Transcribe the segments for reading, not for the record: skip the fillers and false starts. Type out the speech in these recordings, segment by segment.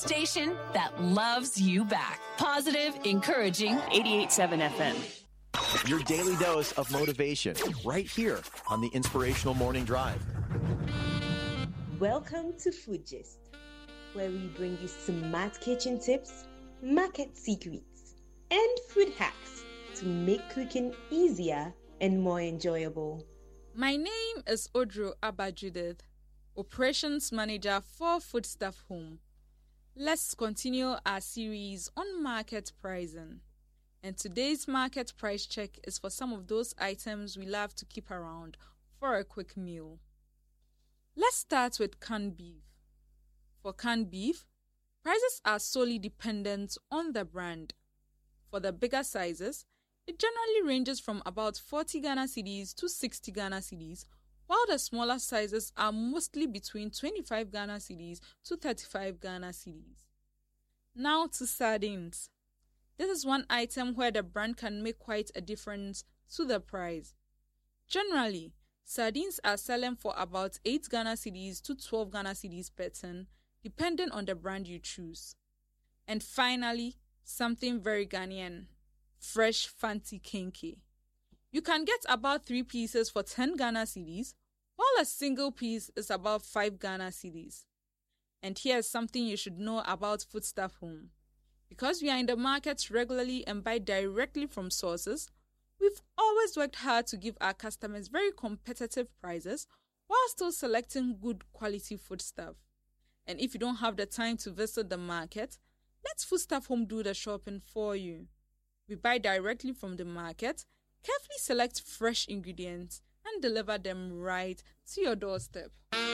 station that loves you back. Positive, encouraging 88.7 FM. Your daily dose of motivation right here on the Inspirational Morning Drive. Welcome to Food Gist, where we bring you smart kitchen tips, market secrets, and food hacks to make cooking easier and more enjoyable. My name is Odro Abba-Judith, Operations Manager for Foodstuff Home. Let's continue our series on market pricing. And today's market price check is for some of those items we love to keep around for a quick meal. Let's start with canned beef. For canned beef, prices are solely dependent on the brand. For the bigger sizes, it generally ranges from about 40 Ghana cedis to 60 Ghana cedis, while the smaller sizes are mostly between 25 Ghana cedis to 35 Ghana cedis. Now to sardines. This is one item where the brand can make quite a difference to the price. Generally, sardines are selling for about 8 Ghana cedis to 12 Ghana cedis per ton, depending on the brand you choose. And finally, something very Ghanaian. Fresh Fanti Kenke. You can get about 3 pieces for 10 Ghana cedis, while a single piece is about 5 Ghana cedis. And here's something you should know about Foodstuff Home. Because we are in the market regularly and buy directly from sources, we've always worked hard to give our customers very competitive prices while still selecting good quality foodstuff. And if you don't have the time to visit the market, let Foodstuff Home do the shopping for you. We buy directly from the market, carefully select fresh ingredients, and deliver them right to your doorstep.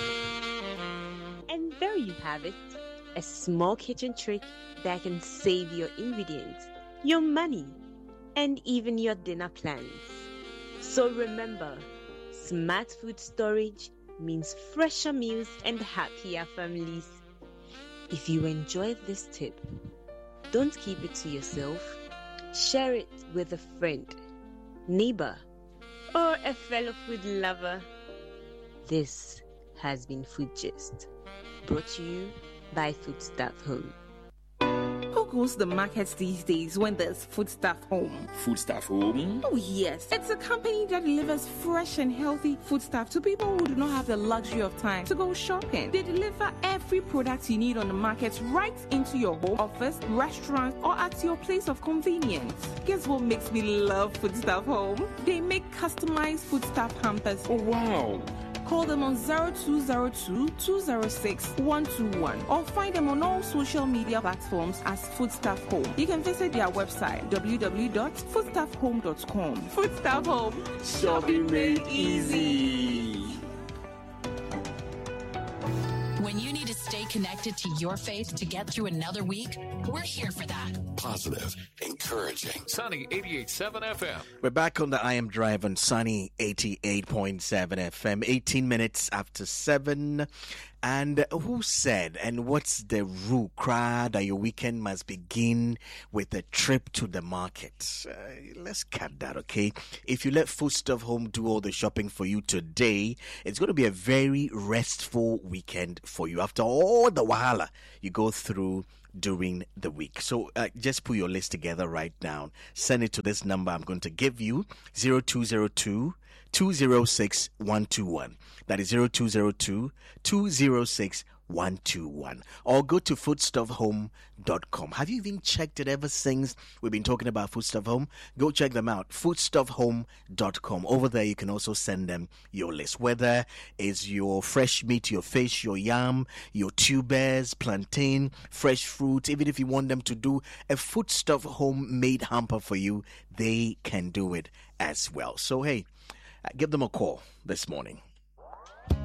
And there you have it, a small kitchen trick that can save your ingredients, your money, and even your dinner plans. So remember, smart food storage means fresher meals and happier families. If you enjoyed this tip, don't keep it to yourself. Share it with a friend, neighbor, or a fellow food lover. This has been Food Gist, brought to you by Foodstuff Home. Who goes to the markets these days when there's Foodstuff Home? Foodstuff Home? Oh yes, it's a company that delivers fresh and healthy foodstuff to people who do not have the luxury of time to go shopping. They deliver every product you need on the market right into your home, office, restaurant, or at your place of convenience. Guess what makes me love Foodstuff Home? They make customized foodstuff hampers. Oh wow! Call them on 0202-206-121 or find them on all social media platforms as Foodstuff Home. You can visit their website www.foodstuffhome.com. Foodstuff Home, Shopping made easy. When you need to stay connected to your faith to get through another week, we're here for that. Positive, encouraging. Sunny 88.7 FM. We're back on the I Am Drive on Sunny 88.7 FM, 18 minutes after 7. And who said, and what's the rule, that your weekend must begin with a trip to the market? Let's cut that, okay? If you let Foodstuff Home do all the shopping for you today, it's going to be a very restful weekend for you after all the wahala you go through during the week. So just put your list together right now. Send it to this number I'm going to give you, 0202 206 121. That is 0202 206 121. Or go to foodstuffhome.com. Have you even checked it ever since we've been talking about Foodstuff Home? Go check them out, foodstuffhome.com. Over there you can also send them your list, whether it's your fresh meat, your fish, your yam, your tubers, plantain, fresh fruit. Even if you want them to do a Foodstuff Home made hamper for you, they can do it as well. So hey, give them a call this morning.